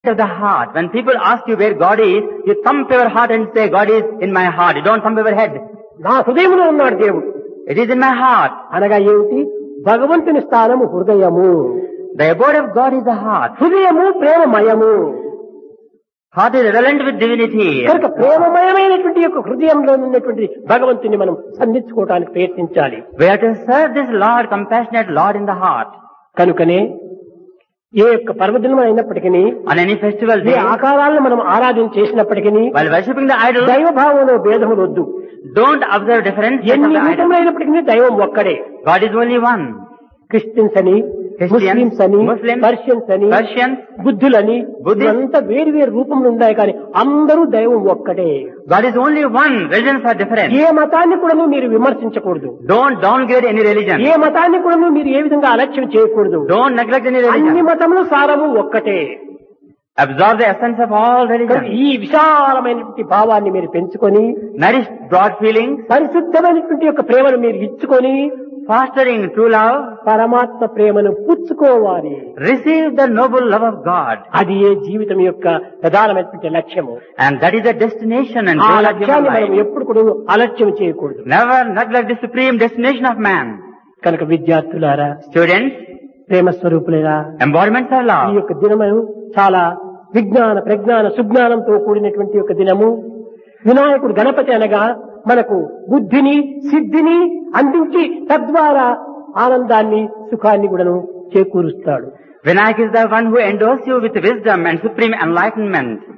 of the heart. When people ask you where God is, you thump your heart and say, God is in my heart. You don't thump your head. నా హృదయంలో ఉన్నాడు దేవుడు. It is in my heart. అనగా ఏమిటి? భగవంతుని స్థానము హృదయము. The abode of God is the heart. హృదయము ప్రేమమయము. Heart is relevant with divinity. కనుక ప్రేమమయమైనటువంటి యొక్క హృదయంలో ఉన్నటువంటి భగవంతుని మనం సంధించుకోవడానికి ప్రయత్నించాలి. We have to serve this Lord, compassionate Lord in the heart. కనుకనే ఏ యొక్క పర్వదినం అయినప్పటికీ, On any festival A day, ఆకారాలను మనం ఆరాధన చేసినప్పటికీ while worshipping the idol, దైవభావంలో భేదములు వద్దు. don't observe difference of ఎన్ని the idol. రూపములైనప్పటికీ దైవం ఒక్కడే. God is only one. Christians అని, ముస్లిమ్స్ అని, Muslims, పర్షియన్స్ అని, Persians, బుద్ధులని, Buddhists, అంతా వేరు వేరు రూపములు ఉన్నాయి కానీ అందరూ దైవం ఒక్కటే. God is only one. Religions are different. ఏ మతాన్ని కూడా మీరు విమర్శించకూడదు. Don't downgrade any religion. ఏ మతాన్ని కూడా మీరు ఏ విధంగా అలక్ష్యం చేయకూడదు. Don't neglect any అన్ని religion. మతములు సారము ఒక్కటే. Absorb the essence of all religions. ఈ విశాలమైనటువంటి భావాన్ని మీరు పెంచుకొని, Nourish broad feelings, పరిశుద్ధమైనటువంటి యొక్క ప్రేమను మీరు ఇచ్చుకొని, fostering true love, పరమాత్మ ప్రేమను పుచ్చుకోవాలి. receive the noble love of God. అది ఏ జీవితం యొక్క ప్రధానమైనటువంటి లక్ష్యము. And that is the destination and ఆ goal of human లక్ష్యాన్ని మనం life. ఎప్పుడు కూడా అలక్ష్యం చేయకూడదు. Never neglect the supreme destination of man. కనుక విద్యార్థులారా, Students, ప్రేమ స్వరూపులేరా, embodiments of ఈ love. యొక్క దినము చాలా విజ్ఞాన ప్రజ్ఞాన సుజ్ఞానంతో కూడినటువంటి యొక్క దినము. వినాయకుడు గణపతి అనగా మనకు బుద్ధిని సిద్ధిని అందించి తద్వారా ఆనందాన్ని సుఖాన్ని కూడాను చేకూరుస్తాడు. Vinayak is the one who endows you with wisdom and supreme enlightenment.